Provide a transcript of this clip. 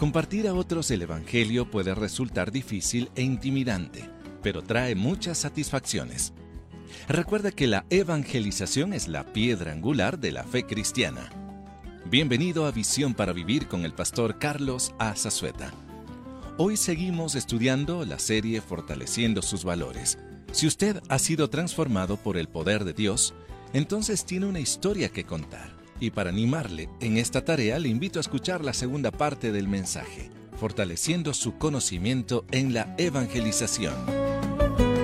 Compartir a otros el Evangelio puede resultar difícil e intimidante, pero trae muchas satisfacciones. Recuerda que la evangelización es la piedra angular de la fe cristiana. Bienvenido a Visión para Vivir con el pastor Carlos A. Zazueta. Hoy seguimos estudiando la serie Fortaleciendo sus valores. Si usted ha sido transformado por el poder de Dios, entonces tiene una historia que contar. Y para animarle en esta tarea, le invito a escuchar la segunda parte del mensaje, Fortaleciendo su conocimiento en la evangelización.